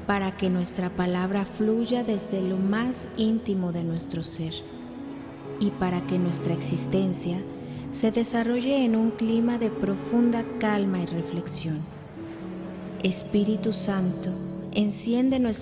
para que nuestra palabra fluya desde lo más íntimo de nuestro ser y para que nuestra existencia se desarrolle en un clima de profunda calma y reflexión. Espíritu Santo, enciende nuestro